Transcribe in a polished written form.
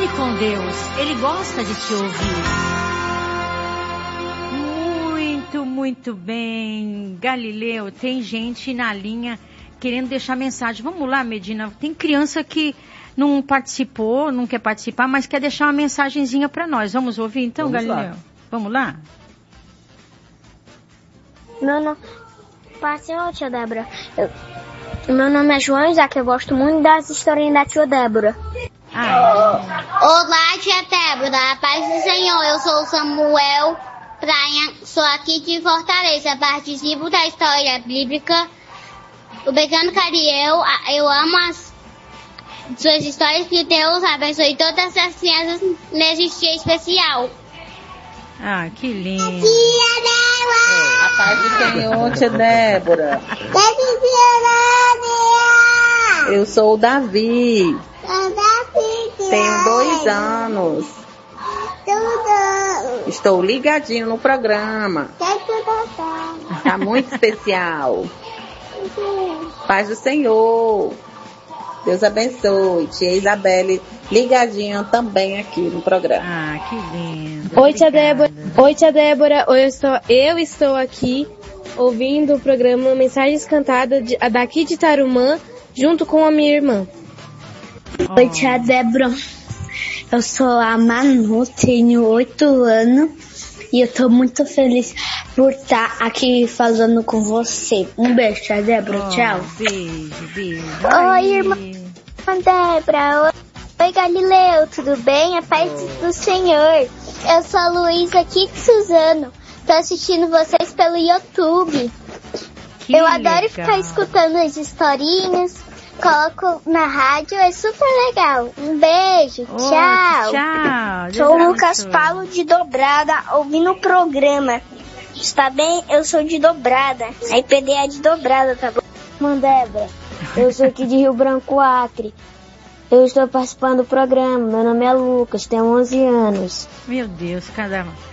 Fale com Deus, Ele gosta de te ouvir. Muito bem. Galileu, tem gente na linha querendo deixar mensagem. Vamos lá, Medina. Tem criança que não participou, não quer participar, mas quer deixar uma mensagenzinha para nós. Vamos ouvir então, Galileu? Lá. Vamos lá? Meu nome... Passeio, tia Débora. Meu nome é João Isaac, eu gosto muito das historinhas da tia Débora. Olá, tia Débora, a paz do Senhor, eu sou o Samuel Praia, sou aqui de Fortaleza, participo da história bíblica. O Beijando Cariel, eu amo as suas histórias, que Deus abençoe todas as crianças nesse dia especial. Ah, que lindo. Tia Débora! A paz do Senhor, tia Débora. Eu sou o Davi. Tenho 2 anos. Estou ligadinho no programa. Tá muito especial. Paz do Senhor. Deus abençoe. Tia Isabelle ligadinha também aqui no programa. Ah, que lindo. Oi, tia Débora. Oi, tia Débora. Eu estou aqui ouvindo o programa Mensagens Cantadas daqui de Tarumã, junto com a minha irmã. Oi, tia Débora. Eu sou a Manu, tenho 8 anos e eu tô muito feliz por estar aqui falando com você. Um beijo, tia Débora. Tchau. Beijo. Oi, irmã Débora. Oi, Galileu. Tudo bem? A paz do Senhor. Eu sou a Luísa aqui de Suzano. Tô assistindo vocês pelo YouTube. Eu adoro ficar escutando as historinhas. Coloco na rádio, é super legal. Um beijo, tchau. Tchau. Sou o Lucas Paulo de Dobrada, ouvindo o programa. Está bem? Eu sou de Dobrada. A IPD é de Dobrada, tá bom? Débora, eu sou aqui de Rio Branco, Acre. Eu estou participando do programa. Meu nome é Lucas, tenho 11 anos. Meu Deus, cada